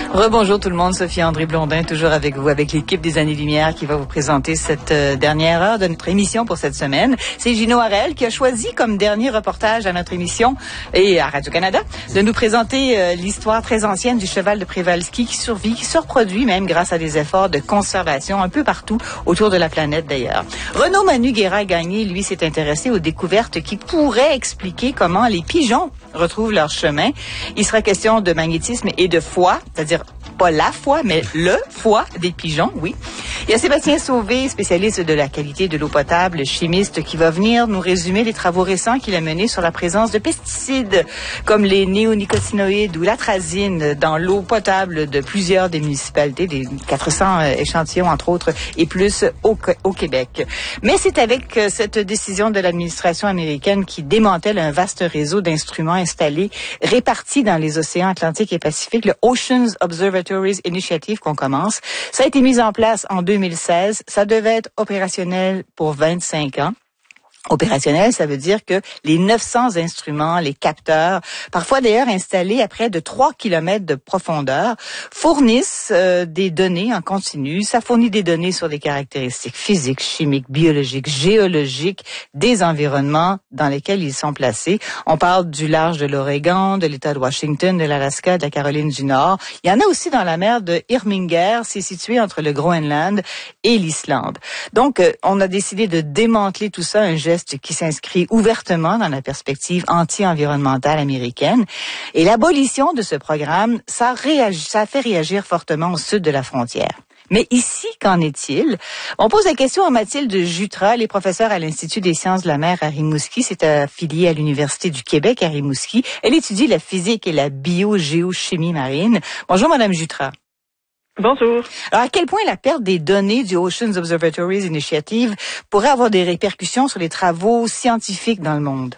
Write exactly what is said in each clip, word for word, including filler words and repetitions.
Rebonjour tout le monde, Sophie André Blondin, toujours avec vous, avec l'équipe des Années-Lumière qui va vous présenter cette euh, dernière heure de notre émission pour cette semaine. C'est Gino Harel qui a choisi comme dernier reportage à notre émission et à Radio-Canada de nous présenter euh, l'histoire très ancienne du cheval de Przewalski qui survit, qui se reproduit même grâce à des efforts de conservation un peu partout autour de la planète d'ailleurs. Renaud Manu Guérin-Gagné, lui, s'est intéressé aux découvertes qui pourraient expliquer comment les pigeons retrouvent leur chemin. Il sera question de magnétisme et de foie, c'est-à-dire pas la foie, mais le foie des pigeons, oui. Il y a Sébastien Sauvé, spécialiste de la qualité de l'eau potable, chimiste, qui va venir nous résumer les travaux récents qu'il a menés sur la présence de pesticides comme les néonicotinoïdes ou l'atrazine dans l'eau potable de plusieurs des municipalités, des quatre cents échantillons, entre autres, et plus au, au Québec. Mais c'est avec cette décision de l'administration américaine qui démantèle un vaste réseau d'instruments installés répartis dans les océans Atlantique et Pacifique, le Oceans Observatories Initiative, qu'on commence. Ça a été mis en place en deux mille seize. Ça devait être opérationnel pour vingt-cinq ans. Opérationnel, ça veut dire que les neuf cents instruments, les capteurs, parfois d'ailleurs installés à près de trois kilomètres de profondeur, fournissent euh, des données en continu. Ça fournit des données sur les caractéristiques physiques, chimiques, biologiques, géologiques des environnements dans lesquels ils sont placés. On parle du large de l'Oregon, de l'État de Washington, de l'Alaska, de la Caroline du Nord. Il y en a aussi dans la mer de Irminger, c'est situé entre le Groenland et l'Islande. Donc, euh, on a décidé de démanteler tout ça, un geste qui s'inscrit ouvertement dans la perspective anti-environnementale américaine. Et l'abolition de ce programme, ça, réagit, ça fait réagir fortement au sud de la frontière. Mais ici, qu'en est-il? On pose la question à Mathilde Jutras, elle est professeure à l'Institut des sciences de la mer à Rimouski. C'est affilié à l'Université du Québec à Rimouski. Elle étudie la physique et la biogéochimie marine. Bonjour, Madame Jutras. Bonjour. Alors, à quel point la perte des données du Oceans Observatories Initiative pourrait avoir des répercussions sur les travaux scientifiques dans le monde?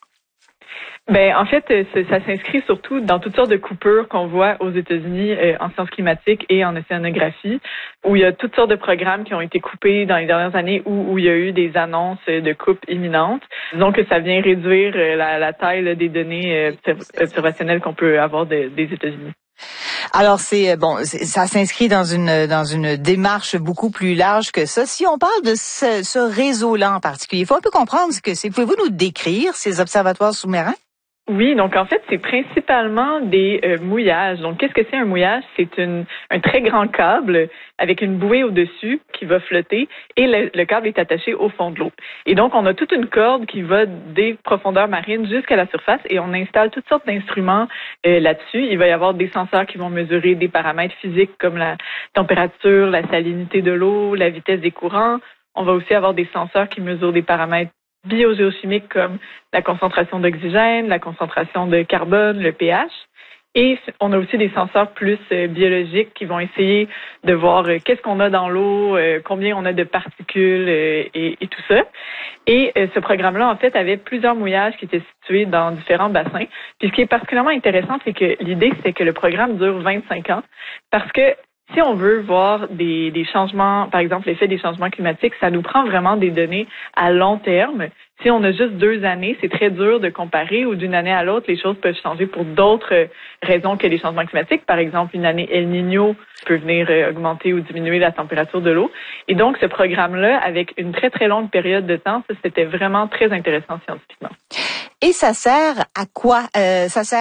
Ben, en fait, ça s'inscrit surtout dans toutes sortes de coupures qu'on voit aux États-Unis euh, en sciences climatiques et en océanographie, où il y a toutes sortes de programmes qui ont été coupés dans les dernières années, où, où il y a eu des annonces de coupes imminentes. Disons que ça vient réduire la, la taille là, des données euh, observationnelles qu'on peut avoir de, des États-Unis. Alors c'est bon, c'est, ça s'inscrit dans une dans une démarche beaucoup plus large que ça. Si on parle de ce, ce réseau-là en particulier, il faut un peu comprendre ce que c'est. Pouvez-vous nous décrire ces observatoires sous-marins? Oui, donc en fait, c'est principalement des euh, mouillages. Donc, qu'est-ce que c'est un mouillage? C'est une, un très grand câble avec une bouée au-dessus qui va flotter et le, le câble est attaché au fond de l'eau. Et donc, on a toute une corde qui va des profondeurs marines jusqu'à la surface et on installe toutes sortes d'instruments euh, là-dessus. Il va y avoir des senseurs qui vont mesurer des paramètres physiques comme la température, la salinité de l'eau, la vitesse des courants. On va aussi avoir des senseurs qui mesurent des paramètres biogéochimiques comme la concentration d'oxygène, la concentration de carbone, le pH. Et on a aussi des senseurs plus euh, biologiques qui vont essayer de voir euh, qu'est-ce qu'on a dans l'eau, euh, combien on a de particules euh, et, et tout ça. Et euh, ce programme-là, en fait, avait plusieurs mouillages qui étaient situés dans différents bassins. Puis ce qui est particulièrement intéressant, c'est que l'idée, c'est que le programme dure vingt-cinq ans parce que si on veut voir des, des changements, par exemple l'effet des changements climatiques, ça nous prend vraiment des données à long terme. Si on a juste deux années, c'est très dur de comparer ou d'une année à l'autre, les choses peuvent changer pour d'autres raisons que les changements climatiques. Par exemple, une année El Niño peut venir augmenter ou diminuer la température de l'eau. Et donc, ce programme-là, avec une très, très longue période de temps, ça, c'était vraiment très intéressant scientifiquement. Et ça sert à quoi? Euh, ça sert